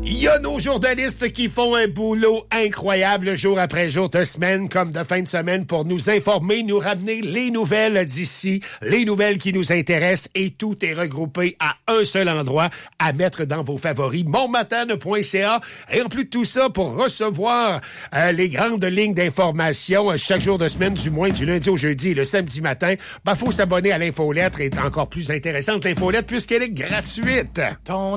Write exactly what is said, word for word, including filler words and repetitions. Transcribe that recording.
Il y a nos journalistes qui font un boulot incroyable jour après jour, de semaine comme de fin de semaine pour nous informer, nous ramener les nouvelles d'ici, les nouvelles qui nous intéressent et tout est regroupé à un seul endroit à mettre dans vos favoris, monmatane point c a. Et en plus de tout ça, pour recevoir euh, les grandes lignes d'information euh, chaque jour de semaine, du moins du lundi au jeudi et le samedi matin, ben faut s'abonner à l'infolettre, est encore plus intéressante l'infolettre puisqu'elle est gratuite. Ton